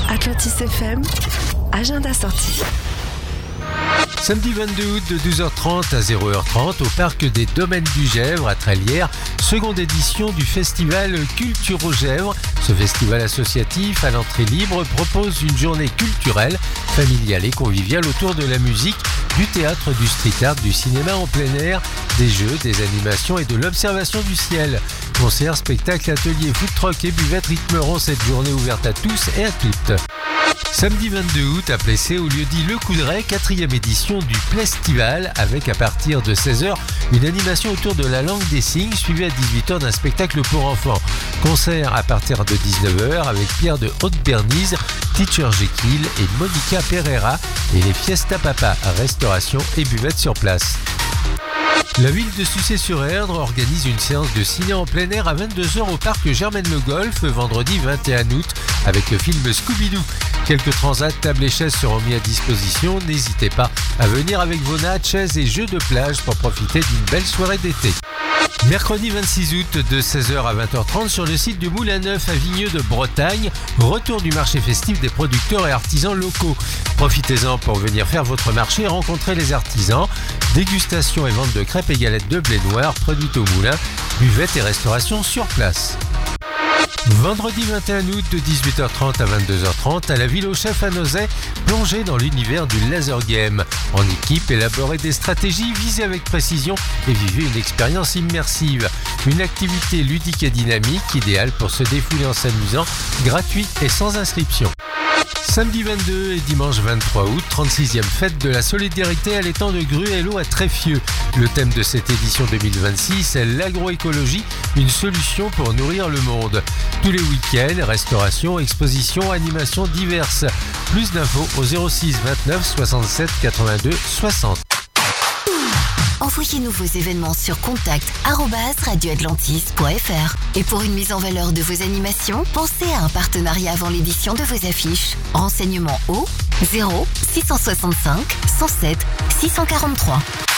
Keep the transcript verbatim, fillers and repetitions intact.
Atlantis F M, agenda sortie. Samedi vingt-deux août de douze heures trente à zéro heure trente au parc des Domaines du Gèvre à Trélières, seconde édition du festival Culture au Gèvre. Ce festival associatif à l'entrée libre propose une journée culturelle, familiale et conviviale autour de la musique, du théâtre, du street art, du cinéma en plein air, des jeux, des animations et de l'observation du ciel. Concerts, spectacles, ateliers, food truck et buvettes rythmeront cette journée ouverte à tous et à toutes. Samedi vingt-deux août à Plessé, au lieu-dit Le Coudray, quatrième édition du Plestival, avec à partir de seize heures une animation autour de la langue des signes, suivie à dix-huit heures d'un spectacle pour enfants. Concert à partir de dix-neuf heures avec Pierre de Haute-Bernise, Teacher Jekyll et Monica Pereira et les Fiesta Papa, restauration et buvette sur place. La ville de Sucé-sur-Erdre organise une séance de ciné en plein air à vingt-deux heures au parc Germaine-le-Golf, vendredi vingt et un août, avec le film Scooby-Doo. Quelques transats, tables et chaises seront mis à disposition. N'hésitez pas à venir avec vos nattes, chaises et jeux de plage pour profiter d'une belle soirée d'été. Mercredi vingt-six août de seize heures à vingt heures trente sur le site du Moulin Neuf à Vigneux de Bretagne, retour du marché festif des producteurs et artisans locaux. Profitez-en pour venir faire votre marché et rencontrer les artisans. Dégustation et vente de crêpes et galettes de blé noir produites au moulin, buvette et restauration sur place. Vendredi vingt et un août de dix-huit heures trente à vingt-deux heures trente à la Ville aux Chefs à Nozay, plongez dans l'univers du laser game. En équipe, élaborez des stratégies, visez avec précision et vivez une expérience immersive. Une activité ludique et dynamique, idéale pour se défouler en s'amusant, gratuit et sans inscription. Samedi vingt-deux et dimanche vingt-trois août, trente-sixième fête de la solidarité à l'étang de Gruello à Tréfieux. Le thème de cette édition deux mille vingt-six est l'agroécologie, une solution pour nourrir le monde. Tous les week-ends, restauration, expositions, animations diverses. Plus d'infos au zéro six vingt-neuf soixante-sept quatre-vingt-deux soixante. Envoyez-nous vos événements sur contact arobase radio atlantis point f r. Et pour une mise en valeur de vos animations, pensez à un partenariat avant l'édition de vos affiches. Renseignements au zéro six cent soixante-cinq cent sept six cent quarante-trois.